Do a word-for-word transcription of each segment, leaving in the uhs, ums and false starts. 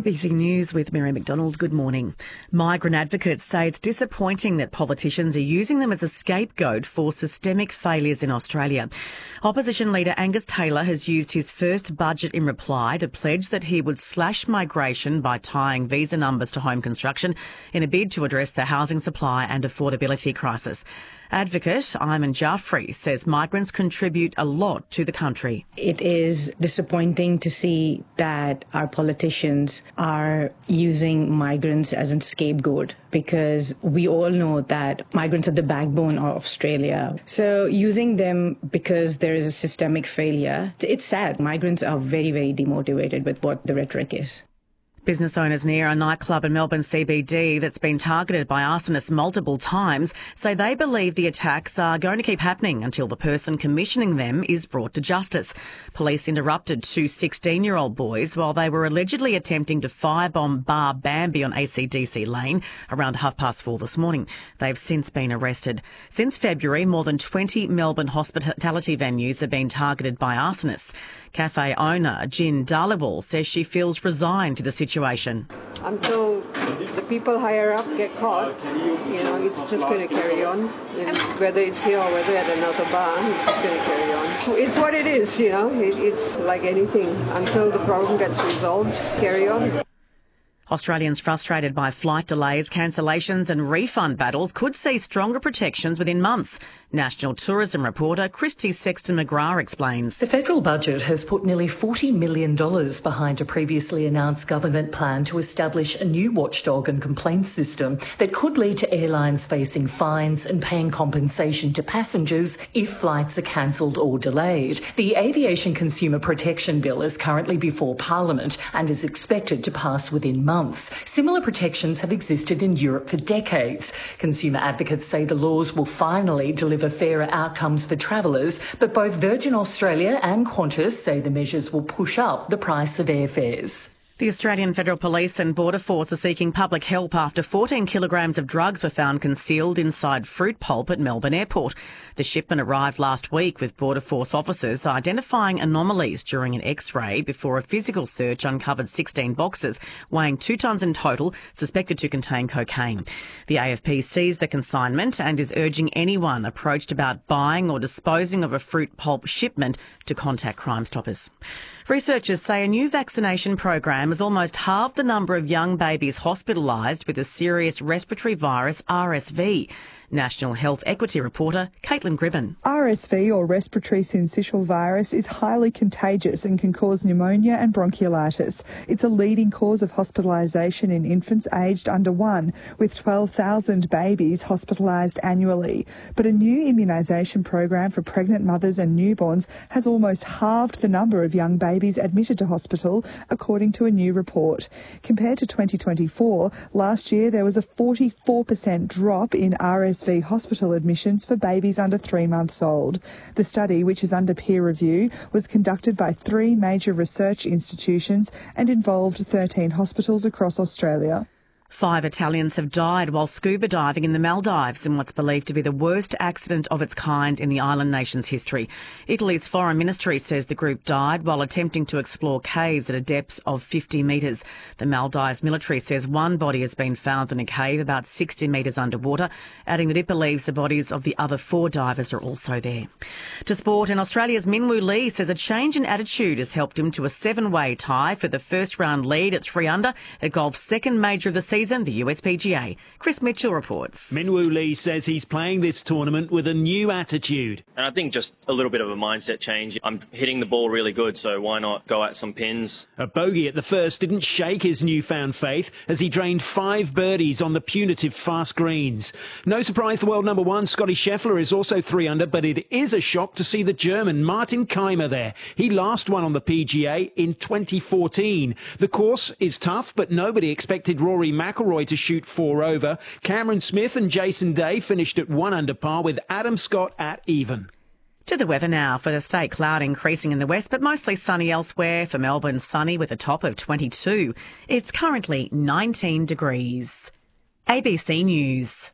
A B C News with Mary McDonald. Good morning. Migrant advocates say it's disappointing that politicians are using them as a scapegoat for systemic failures in Australia. Opposition leader Angus Taylor has used his first budget in reply to pledge that he would slash migration by tying visa numbers to home construction in a bid to address the housing supply and affordability crisis. Advocate Ayman Jaffrey says migrants contribute a lot to the country. It is disappointing to see that our politicians are using migrants as a scapegoat, because we all know that migrants are the backbone of Australia. So using them because there is a systemic failure, it's sad. Migrants are very, very demotivated with what the rhetoric is. Business owners near a nightclub in Melbourne C B D that's been targeted by arsonists multiple times say they believe the attacks are going to keep happening until the person commissioning them is brought to justice. Police interrupted two sixteen-year-old boys while they were allegedly attempting to firebomb Bar Bambi on A C D C Lane around half past four this morning. They've since been arrested. Since February, more than twenty Melbourne hospitality venues have been targeted by arsonists. Cafe owner Jin Dhaliwal says she feels resigned to the situation. Until the people higher up get caught, you know, it's just going to carry on. And whether it's here or whether at another bar, it's just going to carry on. It's what it is, you know. It, it's like anything. Until the problem gets resolved, carry on. Australians frustrated by flight delays, cancellations and refund battles could see stronger protections within months. National tourism reporter Christy Sexton-McGrath explains. The federal budget has put nearly forty million dollars behind a previously announced government plan to establish a new watchdog and complaints system that could lead to airlines facing fines and paying compensation to passengers if flights are cancelled or delayed. The Aviation Consumer Protection Bill is currently before Parliament and is expected to pass within months. Similar protections have existed in Europe for decades. Consumer advocates say the laws will finally deliver fairer outcomes for travellers, but both Virgin Australia and Qantas say the measures will push up the price of airfares. The Australian Federal Police and Border Force are seeking public help after fourteen kilograms of drugs were found concealed inside fruit pulp at Melbourne Airport. The shipment arrived last week with Border Force officers identifying anomalies during an X-ray before a physical search uncovered sixteen boxes, weighing two tonnes in total, suspected to contain cocaine. The A F P seized the consignment and is urging anyone approached about buying or disposing of a fruit pulp shipment to contact Crime Stoppers. Researchers say a new vaccination program has almost halved the number of young babies hospitalised with a serious respiratory virus, R S V. National Health Equity reporter Caitlin Gribben. R S V, or respiratory syncytial virus, is highly contagious and can cause pneumonia and bronchiolitis. It's a leading cause of hospitalisation in infants aged under one, with twelve thousand babies hospitalised annually. But a new immunisation program for pregnant mothers and newborns has almost halved the number of young babies admitted to hospital, according to a new report. Compared to twenty twenty-four, last year there was a forty-four percent drop in R S V hospital admissions for babies under three months old. The study, which is under peer review, was conducted by three major research institutions and involved thirteen hospitals across Australia. Five Italians have died while scuba diving in the Maldives in what's believed to be the worst accident of its kind in the island nation's history. Italy's foreign ministry says the group died while attempting to explore caves at a depth of fifty metres. The Maldives military says one body has been found in a cave about sixty metres underwater, adding that it believes the bodies of the other four divers are also there. To sport, and Australia's Minwoo Lee says a change in attitude has helped him to a seven-way tie for the first round lead at three under at golf's second major of the season, the U S P G A. Chris Mitchell reports. Minwoo Lee says he's playing this tournament with a new attitude. And I think just a little bit of a mindset change. I'm hitting the ball really good, so why not go at some pins? A bogey at the first didn't shake his newfound faith as he drained five birdies on the punitive fast greens. No surprise the world number one, Scotty Scheffler, is also three under, but it is a shock to see the German Martin Keimer there. He last won on the P G A in twenty fourteen. The course is tough, but nobody expected Rory McIlroy to shoot four over. Cameron Smith and Jason Day finished at one under par with Adam Scott at even. To the weather now. For the state, cloud increasing in the west, but mostly sunny elsewhere. For Melbourne, sunny with a top of twenty-two. It's currently nineteen degrees. A B C News.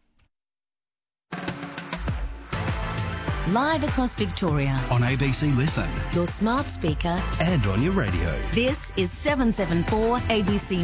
Live across Victoria. On A B C Listen. Your smart speaker. And on your radio. This is seven seven four A B C